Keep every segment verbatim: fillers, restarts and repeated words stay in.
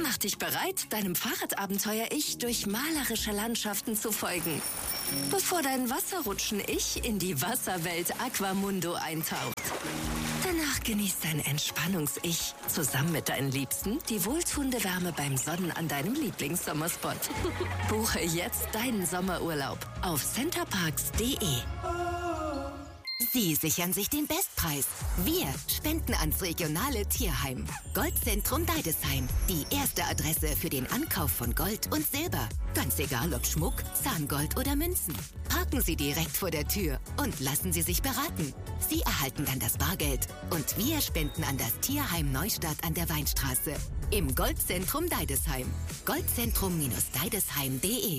Mach dich bereit, deinem Fahrradabenteuer-Ich durch malerische Landschaften zu folgen. Bevor dein Wasserrutschen-Ich in die Wasserwelt Aquamundo eintaucht. Danach genießt dein Entspannungs-Ich zusammen mit deinen Liebsten die wohltuende Wärme beim Sonnen an deinem Lieblingssommerspot. Buche jetzt deinen Sommerurlaub auf centerparks punkt de. Sie sichern sich den Bestpreis. Wir spenden ans regionale Tierheim. Goldzentrum Deidesheim. Die erste Adresse für den Ankauf von Gold und Silber. Ganz egal ob Schmuck, Zahngold oder Münzen. Parken Sie direkt vor der Tür und lassen Sie sich beraten. Sie erhalten dann das Bargeld. Und wir spenden an das Tierheim Neustadt an der Weinstraße. Im Goldzentrum Deidesheim. goldzentrum deidesheim punkt de.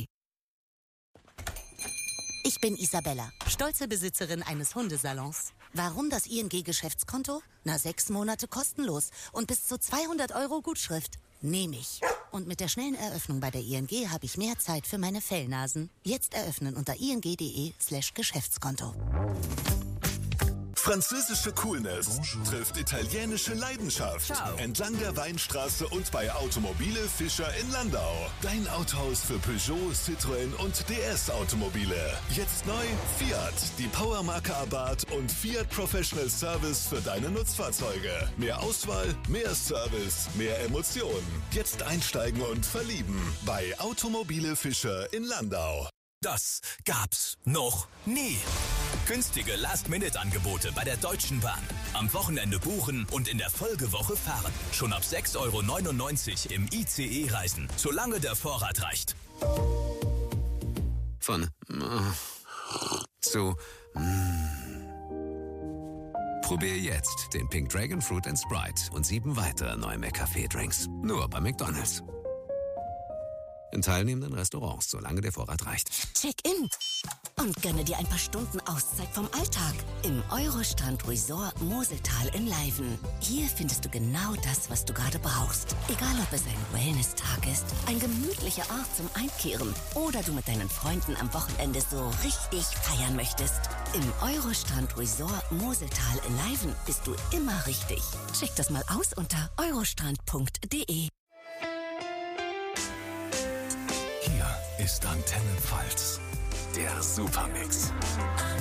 Ich bin Isabella, stolze Besitzerin eines Hundesalons. Warum das I N G-Geschäftskonto? Na, sechs Monate kostenlos und bis zu zweihundert Euro Gutschrift. Nehme ich. Und mit der schnellen Eröffnung bei der I N G habe ich mehr Zeit für meine Fellnasen. Jetzt eröffnen unter ing.de slash Geschäftskonto. Französische Coolness Bonjour. Trifft italienische Leidenschaft. Ciao. Entlang der Weinstraße und bei Automobile Fischer in Landau. Dein Autohaus für Peugeot, Citroën und D S-Automobile. Jetzt neu Fiat, die Powermarke Abarth und Fiat Professional Service für deine Nutzfahrzeuge. Mehr Auswahl, mehr Service, mehr Emotionen. Jetzt einsteigen und verlieben bei Automobile Fischer in Landau. Das gab's noch nie. Günstige Last-Minute-Angebote bei der Deutschen Bahn. Am Wochenende buchen und in der Folgewoche fahren. Schon ab sechs Euro neunundneunzig im I C E-Reisen, solange der Vorrat reicht. Von äh, zu äh. Probier jetzt den Pink Dragon Fruit and Sprite und sieben weitere neue McCafé-Drinks. Nur bei McDonald's. In teilnehmenden Restaurants, solange der Vorrat reicht. Check-in und gönne dir ein paar Stunden Auszeit vom Alltag im Eurostrand Resort Moseltal in Leiven. Hier findest du genau das, was du gerade brauchst. Egal, ob es ein Wellness-Tag ist, ein gemütlicher Ort zum Einkehren oder du mit deinen Freunden am Wochenende so richtig feiern möchtest. Im Eurostrand Resort Moseltal in Leiven bist du immer richtig. Check das mal aus unter eurostrand punkt de. Hier ist Antenne Pfalz, der Supermix.